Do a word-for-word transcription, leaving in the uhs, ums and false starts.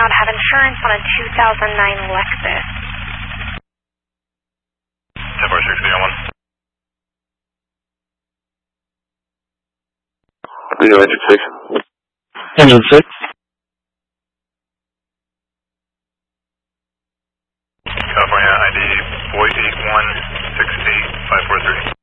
not have insurance on a two thousand nine Lexus. ten four six three one. Leo, engine six. Engine six. California I D four eight one six eight five four three.